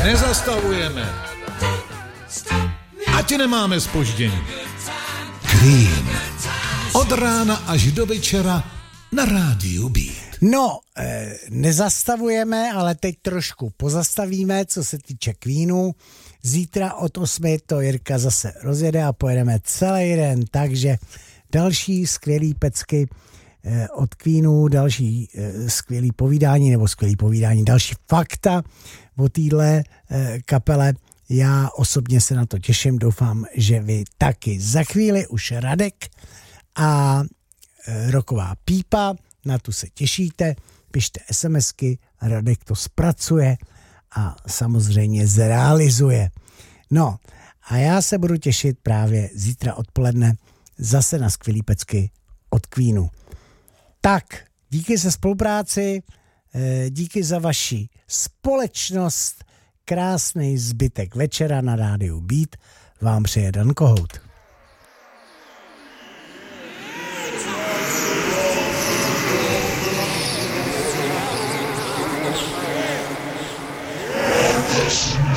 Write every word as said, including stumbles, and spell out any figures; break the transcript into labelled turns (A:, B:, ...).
A: Nezastavujeme. Ať nemáme zpoždění.
B: Queen. Od rána až do večera na rádiu Beat.
C: No, e, nezastavujeme, ale teď trošku pozastavíme, co se týče Queenu. Zítra od osmi to Jirka zase rozjede a pojedeme celý den, takže další skvělý pecky e, od Queenu, další e, skvělý povídání, nebo skvělý povídání, další fakta o téhle e, kapele. Já osobně se na to těším, doufám, že vy taky. Za chvíli už Radek a e, Roková pípa, na tu se těšíte, pište SMSky, Radek to zpracuje a samozřejmě zrealizuje. No a já se budu těšit právě zítra odpoledne zase na skvělý pecky od Queenu. Tak, díky za spolupráci, díky za vaši společnost, krásný zbytek večera na rádiu Beat vám přeje Dan Kohout.
D: Yes.